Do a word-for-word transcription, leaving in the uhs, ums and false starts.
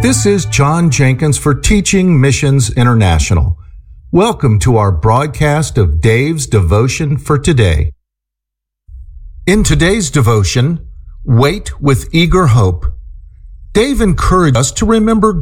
This is John Jenkins for Teaching Missions International. Welcome to our broadcast of Dave's Devotion for today. In today's devotion, Wait with Eager Hope, Dave encouraged us to remember